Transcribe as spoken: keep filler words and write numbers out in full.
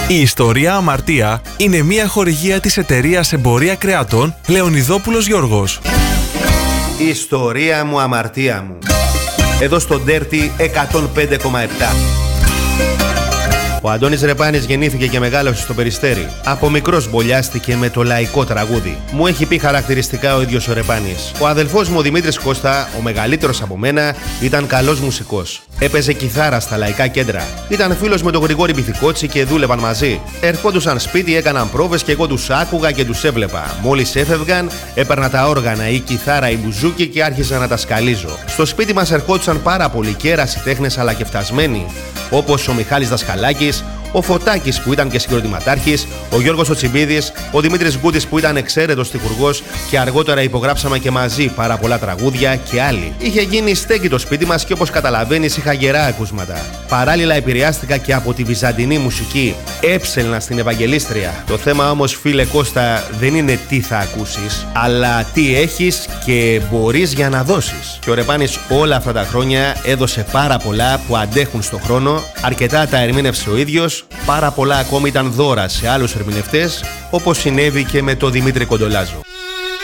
Η ιστορία Αμαρτία είναι μια χορηγία της εταιρείας Εμπορία Κρεατών Λεωνιδόπουλος Γιώργος. Η ιστορία μου, αμαρτία μου. Εδώ στο Dirty εκατόν πέντε κόμμα επτά. Ο Αντώνης Ρεπάνης γεννήθηκε και μεγάλωσε στο Περιστέρι. Από μικρός μπολιάστηκε με το λαϊκό τραγούδι. Μου έχει πει χαρακτηριστικά ο ίδιος ο Ρεπάνης. Ο αδελφός μου ο Δημήτρης Κώστα, ο μεγαλύτερος από μένα, ήταν καλός μουσικός. Έπαιζε κιθάρα στα λαϊκά κέντρα. Ήταν φίλος με τον Γρηγόρη Μπιθικότσι και δούλευαν μαζί. Ερχόντουσαν σπίτι, έκαναν πρόβες και εγώ τους άκουγα και τους έβλεπα. Μόλις έφευγαν, έπαιρνα τα όργανα, η κιθάρα, η μπουζούκι και άρχιζα να τα σκαλίζω. Στο σπίτι μας ερχόντουσαν πάρα πολλοί και ερασιτέχνες αλλά και φτασμένοι, όπως ο Μιχάλης Δασκαλάκης, ο Φωτάκης που ήταν και συγκροτηματάρχης, ο Γιώργος ο Τσιμπίδης, ο Δημήτρης Γκούτης που ήταν εξαίρετος στιχουργός και αργότερα υπογράψαμε και μαζί πάρα πολλά τραγούδια και άλλοι. Είχε γίνει στέκι το σπίτι μας και όπως καταλαβαίνεις είχα γερά ακούσματα. Παράλληλα επηρεάστηκα και από τη βυζαντινή μουσική. Έψελνα στην Ευαγγελίστρια. Το θέμα όμως, φίλε Κώστα, δεν είναι τι θα ακούσεις, αλλά τι έχεις και μπορείς για να δώσεις. Και ο Ρεπάνης όλα αυτά τα χρόνια έδωσε πάρα πολλά που αντέχουν στο χρόνο, αρκετά τα ερμήνευσε ο ίδιος. Πάρα πολλά ακόμη ήταν δώρα σε άλλους ερμηνευτές, όπως συνέβη και με τον Δημήτρη Κοντολάζο.